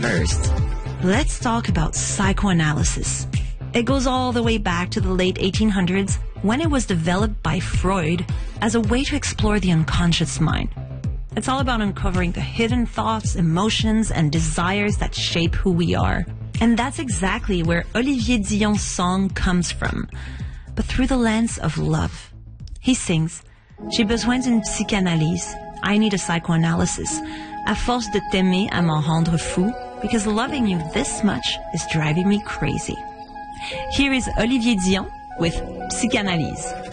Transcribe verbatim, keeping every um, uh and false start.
first, let's talk about psychoanalysis. It goes all the way back to the late eighteen hundreds when it was developed by Freud as a way to explore the unconscious mind. It's all about uncovering the hidden thoughts, emotions, and desires that shape who we are. And that's exactly where Olivier Dion's song comes from, but through the lens of love. He sings, J'ai besoin d'une psychanalyse. I need a psychoanalysis. À force de t'aimer à m'en rendre fou, because loving you this much is driving me crazy. Here is Olivier Dion with Psychanalyse.